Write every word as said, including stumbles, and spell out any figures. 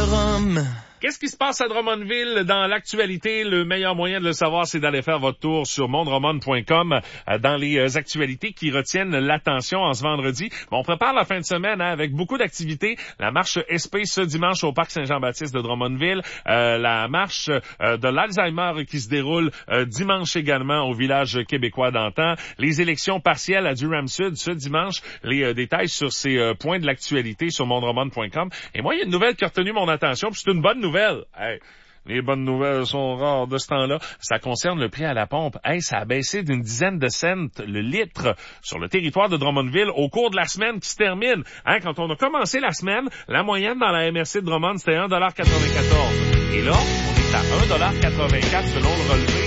rhum. Qu'est-ce qui se passe à Drummondville dans l'actualité? Le meilleur moyen de le savoir, c'est d'aller faire votre tour sur mon drummond point com dans les actualités qui retiennent l'attention en ce vendredi. Bon, on prépare la fin de semaine hein, avec beaucoup d'activités. La marche S P ce dimanche au Parc Saint-Jean-Baptiste de Drummondville. Euh, la marche euh, de l'Alzheimer qui se déroule euh, dimanche également au village québécois d'antan. Les élections partielles à Durham-Sud ce dimanche. Les euh, détails sur ces euh, points de l'actualité sur mon drummond point com. Et moi, il y a une nouvelle qui a retenu mon attention, puis c'est une bonne nouvelle. Hey, les bonnes nouvelles sont rares de ce temps-là. Ça concerne le prix à la pompe. Hey, ça a baissé d'une dizaine de cents le litre sur le territoire de Drummondville au cours de la semaine qui se termine. Hein, quand on a commencé la semaine, la moyenne dans la M R C de Drummond, c'était un dollar quatre-vingt-quatorze. Et là, on est à un dollar quatre-vingt-quatre selon le relevé.